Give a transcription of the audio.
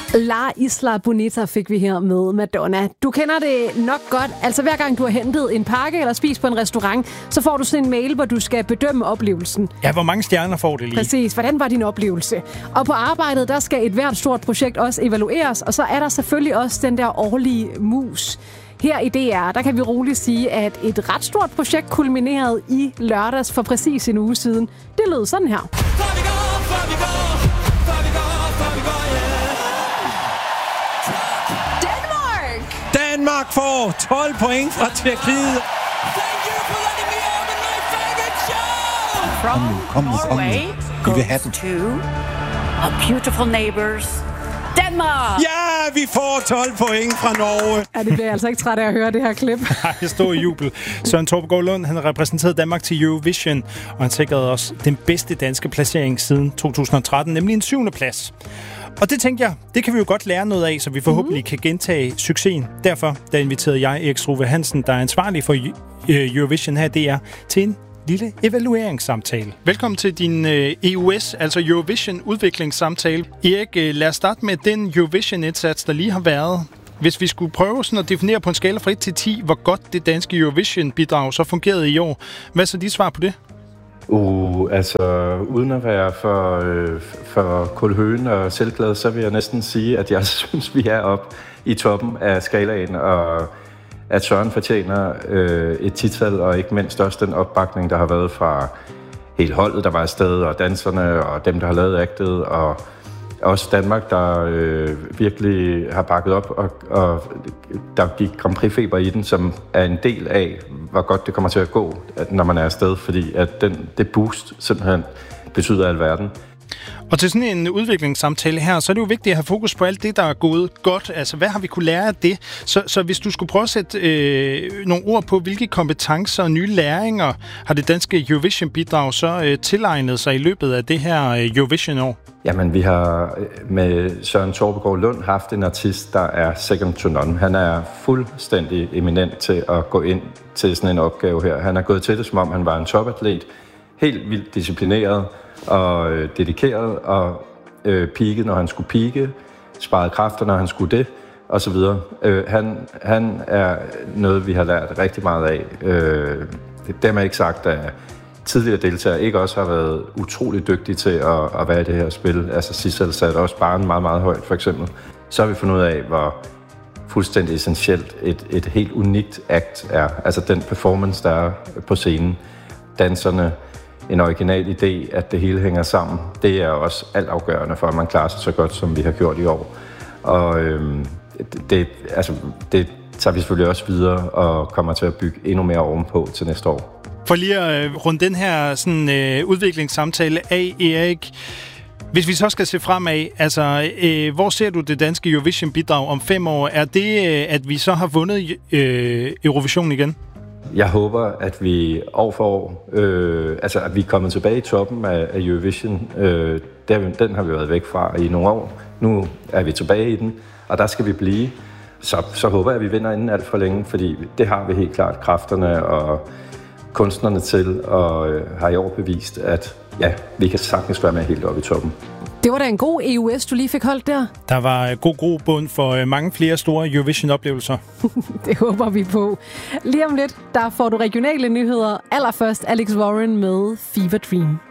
La Isla Bonita fik vi her med Madonna. Du kender det nok godt. Altså hver gang du har hentet en pakke eller spist på en restaurant, så får du sådan en mail, hvor du skal bedømme oplevelsen. Ja, hvor mange stjerner får det lige? Præcis. Hvordan var din oplevelse? Og på arbejdet, der skal et hvert stort projekt også evalueres, og så er der selvfølgelig også den der årlige mus. Her i DR, der kan vi roligt sige, at et ret stort projekt kulminerede i lørdags for præcis en uge siden. Det lød sådan her. Danmark får 12 point fra Tjekkiet. From Norway goes to a beautiful neighbors, Denmark. Ja, vi får 12 point fra Norge. Ja, det bliver altså ikke træt af at høre det her klip. Nej, jeg står i jubel. Søren Torpegaard Lund, han repræsenterede Danmark til Eurovision, og han sikrede os den bedste danske placering siden 2013, nemlig en 7. plads. Og det tænkte jeg, det kan vi jo godt lære noget af, så vi forhåbentlig kan gentage succesen. Derfor der inviterede jeg Erik Struve Hansen, der er ansvarlig for Eurovision her, det er til en lille evalueringssamtale. Velkommen til din EUS, altså Eurovision udviklingssamtale. Erik, lad os starte med den Eurovision-indsats, der lige har været. Hvis vi skulle prøve sådan at definere på en skala fra 1 til 10, hvor godt det danske Eurovision-bidrag så fungerede i år. Hvad er så dit svar på det? Altså uden at være for kulhøen og selvglad, så vil jeg næsten sige, at jeg synes, vi er oppe i toppen af skalaen, og at Søren fortjener et tital, og ikke mindst også den opbakning, der har været fra hele holdet, der var afsted, og danserne, og dem, der har lavet actet, og også Danmark, der virkelig har bakket op, og der gik Grand Prix-feber i den, som er en del af, hvor godt det kommer til at gå, når man er afsted, fordi at det boost simpelthen betyder alverden. Og til sådan en udviklingssamtale her, så er det jo vigtigt at have fokus på alt det, der er gået godt. Altså, hvad har vi kunne lære af det? Så hvis du skulle prøve at sætte nogle ord på, hvilke kompetencer og nye læringer har det danske Eurovision-bidrag så tilegnet sig i løbet af det her Eurovision-år? Jamen, vi har med Søren Torpegaard Lund haft en artist, der er second to none. Han er fuldstændig eminent til at gå ind til sådan en opgave her. Han er gået til det, som om han var en topatlet. Helt vildt disciplineret og dedikeret, og peakede, når han skulle peake, sparede kræfter, når han skulle det, og så videre. Han er noget, vi har lært rigtig meget af. Dem er ikke sagt, at tidligere deltagere ikke også har været utrolig dygtige til at være i det her spil. Altså Sissel satte også barren meget, meget højt, for eksempel. Så har vi fundet ud af, hvor fuldstændig essentielt et helt unikt act er. Altså den performance, der er på scenen. Danserne, en original idé, at det hele hænger sammen. Det er også altafgørende for, at man klarer sig så godt, som vi har gjort i år. Og det tager vi selvfølgelig også videre og kommer til at bygge endnu mere ovenpå til næste år. For lige at runde den her sådan, udviklingssamtale af, Erik. Hvis vi så skal se fremad, altså, hvor ser du det danske Eurovision-bidrag om 5 år? Er det, at vi så har vundet Eurovision igen? Jeg håber, at vi år for år, at vi er kommet tilbage i toppen af Eurovision. Den har vi været væk fra i nogle år. Nu er vi tilbage i den, og der skal vi blive. Så håber jeg, at vi vinder inden alt for længe, fordi det har vi helt klart kræfterne og kunstnerne til, og har i år bevist, at ja, vi kan sagtens være med helt oppe i toppen. Det var da en god EUS, du lige fik holdt der. Der var god grobund for mange flere store Eurovision-oplevelser. Det håber vi på. Lige om lidt, der får du regionale nyheder. Allerførst Alex Warren med Fever Dream.